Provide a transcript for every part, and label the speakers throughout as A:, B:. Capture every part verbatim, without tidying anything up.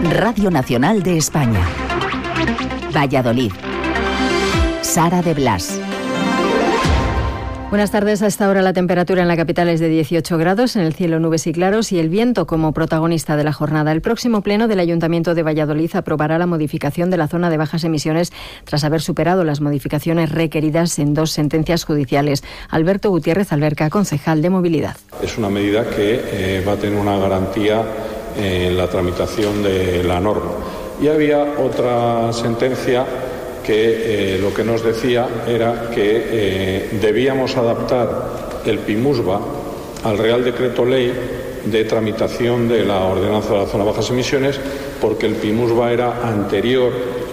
A: Radio Nacional de España. Valladolid. Sara de Blas.
B: Buenas tardes. A esta hora la temperatura en la capital es de dieciocho grados, en el cielo nubes y claros y el viento como protagonista de la jornada. El próximo pleno del Ayuntamiento de Valladolid aprobará la modificación de la zona de bajas emisiones tras haber superado las modificaciones requeridas en dos sentencias judiciales. Alberto Gutiérrez Alberca, concejal de Movilidad.
C: Es una medida que eh, va a tener una garantía en la tramitación de la norma. Y había otra sentencia que eh, lo que nos decía era que eh, debíamos adaptar el PIMUSBA al Real Decreto Ley de tramitación de la ordenanza de la zona de bajas emisiones, porque el PIMUSBA era anterior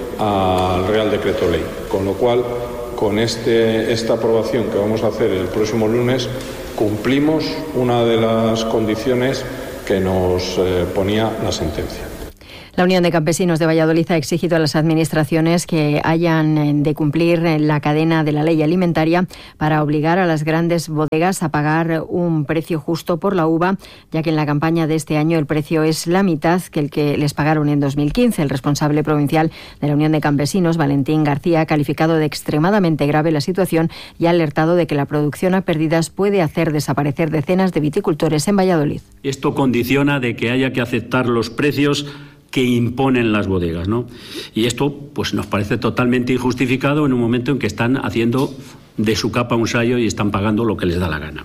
C: al Real Decreto Ley, con lo cual con este, esta aprobación que vamos a hacer el próximo lunes cumplimos una de las condiciones que nos eh, ponía la sentencia.
B: La Unión de Campesinos de Valladolid ha exigido a las administraciones que hayan de cumplir la cadena de la ley alimentaria para obligar a las grandes bodegas a pagar un precio justo por la uva, ya que en la campaña de este año el precio es la mitad que el que les pagaron en dos mil quince. El responsable provincial de la Unión de Campesinos, Valentín García, ha calificado de extremadamente grave la situación y ha alertado de que la producción a pérdidas puede hacer desaparecer decenas de viticultores en Valladolid.
D: Esto condiciona de que haya que aceptar los precios que imponen las bodegas, ¿no? Y esto pues nos parece totalmente injustificado en un momento en que están haciendo de su capa un sayo y están pagando lo que les da la gana.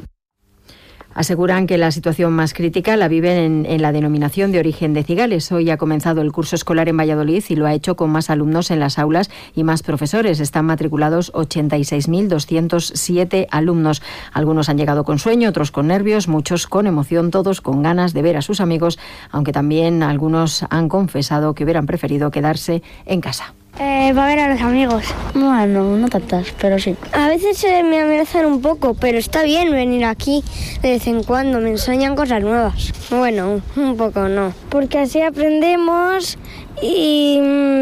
B: Aseguran que la situación más crítica la viven en, en la denominación de origen de Cigales. Hoy ha comenzado el curso escolar en Valladolid y lo ha hecho con más alumnos en las aulas y más profesores. Están matriculados ochenta y seis mil doscientos siete alumnos. Algunos han llegado con sueño, otros con nervios, muchos con emoción, todos con ganas de ver a sus amigos, aunque también algunos han confesado que hubieran preferido quedarse en casa.
E: Eh, va a ver a los amigos.
F: Bueno, no tantas, pero sí.
E: A veces eh, me amenazan un poco, pero está bien venir aquí de vez en cuando, me enseñan cosas nuevas. Bueno, un poco no. Porque así aprendemos y,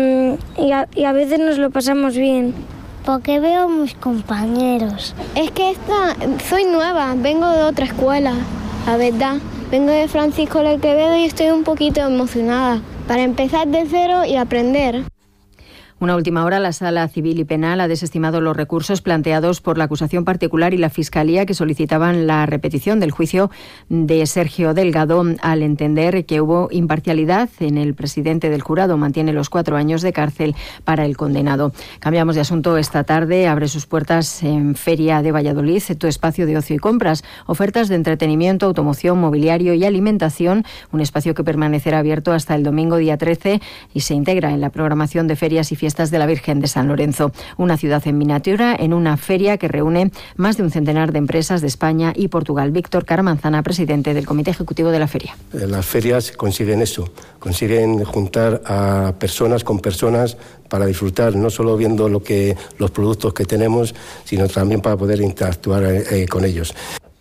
E: y, a, y a veces nos lo pasamos bien.
F: Porque veo a mis compañeros.
G: Es que esta, soy nueva, vengo de otra escuela, la verdad. Vengo de Francisco del Quevedo y estoy un poquito emocionada para empezar de cero y aprender.
B: Una última hora, la Sala Civil y Penal ha desestimado los recursos planteados por la acusación particular y la Fiscalía, que solicitaban la repetición del juicio de Sergio Delgado al entender que hubo imparcialidad en el presidente del jurado. Mantiene los cuatro años de cárcel para el condenado. Cambiamos de asunto. Esta tarde abre sus puertas en Feria de Valladolid, tu espacio de ocio y compras. Ofertas de entretenimiento, automoción, mobiliario y alimentación. Un espacio que permanecerá abierto hasta el domingo día trece y se integra en la programación de ferias y fiestas de la Virgen de San Lorenzo, una ciudad en miniatura en una feria que reúne más de un centenar de empresas de España y Portugal. Víctor Caramanzana, presidente del Comité Ejecutivo de la feria.
H: Las ferias consiguen eso, consiguen juntar a personas con personas para disfrutar, no solo viendo lo que los productos que tenemos, sino también para poder interactuar eh, con ellos.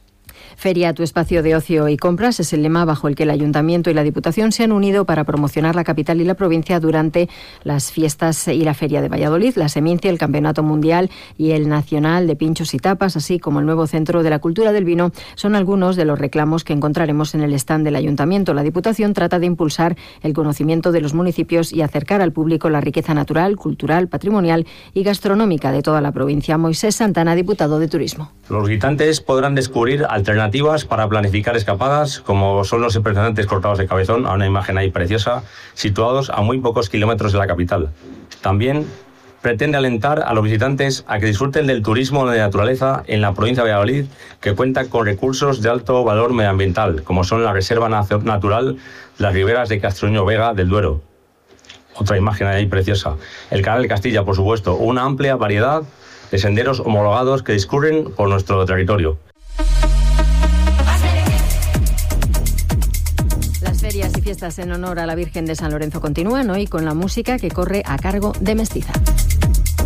B: Feria, tu espacio de ocio y compras es el lema bajo el que el Ayuntamiento y la Diputación se han unido para promocionar la capital y la provincia durante las fiestas y la Feria de Valladolid, la Seminci, el Campeonato Mundial y el Nacional de Pinchos y Tapas, así como el nuevo Centro de la Cultura del Vino, son algunos de los reclamos que encontraremos en el stand del Ayuntamiento. La Diputación trata de impulsar el conocimiento de los municipios y acercar al público la riqueza natural, cultural, patrimonial y gastronómica de toda la provincia. Moisés Santana, diputado de Turismo.
I: Los visitantes podrán descubrir alternativas para planificar escapadas, como son los impresionantes cortados de Cabezón, a una imagen ahí preciosa, situados a muy pocos kilómetros de la capital. También pretende alentar a los visitantes a que disfruten del turismo de naturaleza en la provincia de Valladolid, que cuenta con recursos de alto valor medioambiental, como son la Reserva Natural Las Riberas de Castroño Vega del Duero. Otra imagen ahí preciosa. El Canal de Castilla, por supuesto, una amplia variedad de senderos homologados que discurren por nuestro territorio.
B: Ferias y fiestas en honor a la Virgen de San Lorenzo continúan hoy con la música que corre a cargo de Mestiza.